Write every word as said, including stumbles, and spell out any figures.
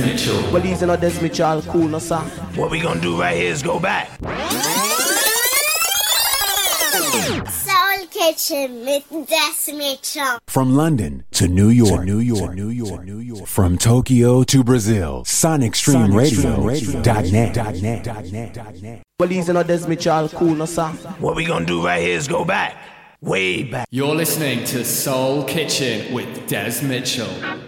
Mitchell. Well, he's in a Des Mitchell, cool, no sir. What we gonna do right here is go back. Soul Kitchen mit Des Mitchell. From London to New York, to New York, to New York, New York. From Tokyo to Brazil, Sonic Stream Radio dot net. Well, he's in a Des Mitchell, cool, no sir. What we gonna do right here is go back. Way back. You're listening to Soul Kitchen with Des Mitchell.